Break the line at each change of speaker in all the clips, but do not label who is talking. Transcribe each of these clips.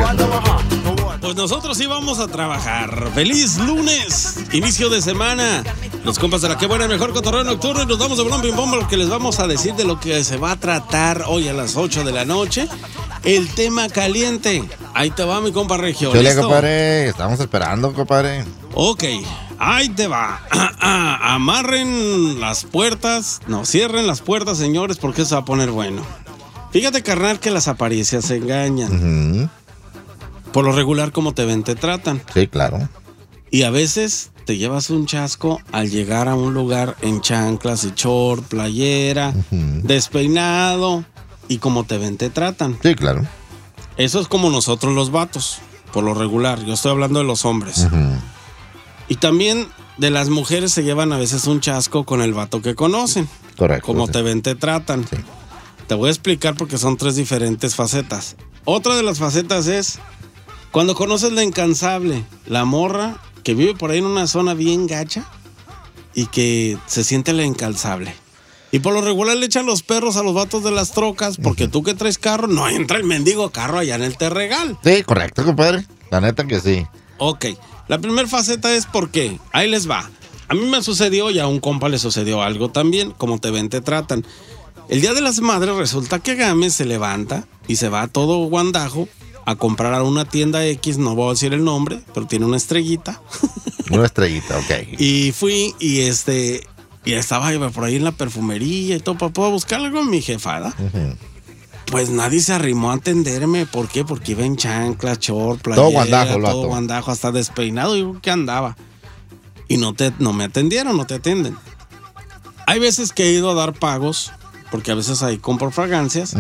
Pues nosotros sí vamos a trabajar. ¡Feliz lunes! Inicio de semana. Los compas de la que buena, mejor cotorreo nocturno. Y nos vamos de bolón ping pong porque les vamos a decir de lo que se va a tratar hoy a las 8 de la noche. El tema caliente. Ahí te va, mi compa Regio.
Chile, compadre. Estamos esperando, compadre.
Ok, ahí te va. Amarren las puertas. No, cierren las puertas, señores, porque se va a poner bueno. Fíjate, carnal, que las apariencias se engañan.
Uh-huh.
Por lo regular, como te ven, te tratan.
Sí, claro.
Y a veces te llevas un chasco al llegar a un lugar en chanclas y short, playera, despeinado. Y como te ven, te tratan.
Sí, claro.
Eso es como nosotros los vatos, por lo regular. Yo estoy hablando de los hombres.
Uh-huh.
Y también de las mujeres se llevan a veces un chasco con el vato que conocen.
Correcto.
Como
sí.
te ven, te tratan.
Sí.
Te voy a explicar porque son 3 diferentes facetas. Otra de las facetas es cuando conoces la incansable, la morra que vive por ahí en una zona bien gacha y que se siente la incansable. Y por lo regular le echan los perros a los vatos de las trocas porque tú que traes carro, no entra el mendigo carro allá en el Terregal.
Sí, correcto, compadre. La neta que sí.
Ok, la primera faceta es ¿por qué? Ahí les va. A mí me sucedió y a un compa le sucedió algo también. Como te ven, te tratan. El Día de las Madres resulta que Gámez se levanta y se va a todo guandajo a comprar a una tienda X, no voy a decir el nombre, pero tiene una estrellita.
Una estrellita, ok.
Y fui y estaba por ahí en la perfumería y todo, para buscar algo en mi jefada.
Uh-huh.
Pues nadie se arrimó a atenderme. ¿Por qué? Porque iba en chancla, short, playera, todo guandajo, hasta despeinado. Yo que andaba. Y no me atendieron, no te atienden. Hay veces que he ido a dar pagos, porque a veces ahí compro fragancias.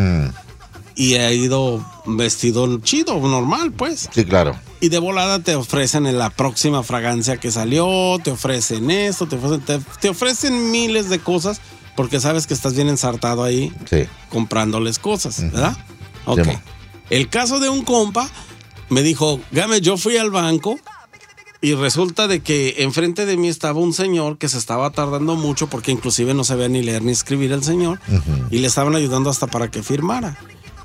Y he ido vestido chido, normal, pues.
Sí, claro.
Y de volada te ofrecen en la próxima fragancia que salió, te ofrecen esto, te ofrecen miles de cosas porque sabes que estás bien ensartado ahí comprándoles cosas, ¿verdad? Ok. Sí, el caso de un compa me dijo, Game, yo fui al banco y resulta de que enfrente de mí estaba un señor que se estaba tardando mucho porque inclusive no sabía ni leer ni escribir el señor y le estaban ayudando hasta para que firmara.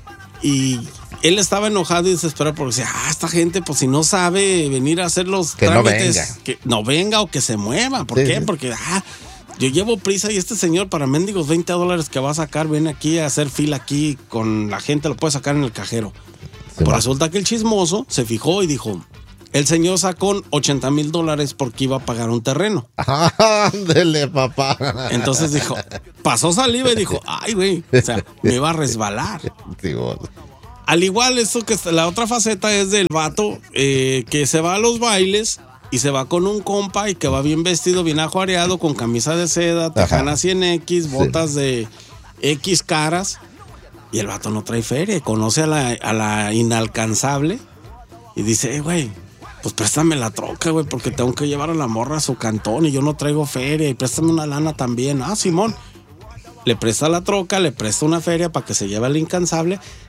Y él estaba enojado y desesperado porque decía, esta gente, pues si no sabe venir a hacer los trámites, que no venga o que se mueva. ¿Por qué? Sí. Porque yo llevo prisa y este señor para mendigos $20 que va a sacar, viene aquí a hacer fila aquí con la gente, lo puede sacar en el cajero. Sí, pues resulta que el chismoso se fijó y dijo, el señor sacó $80,000 porque iba a pagar un terreno.
Ándele, papá.
Entonces dijo, pasó saliva y dijo, ay, güey, o sea, me va a resbalar.
Sí, bueno.
Al igual, esto que la otra faceta es del vato que se va a los bailes y se va con un compa y que va bien vestido, bien ajuareado, con camisa de seda, tejana 100X, botas de X caras. Y el vato no trae feria, conoce a la inalcanzable y dice, güey, pues préstame la troca, güey, porque tengo que llevar a la morra a su cantón y yo no traigo feria y préstame una lana también. Simón. Le presta la troca, le presta una feria para que se lleve al incansable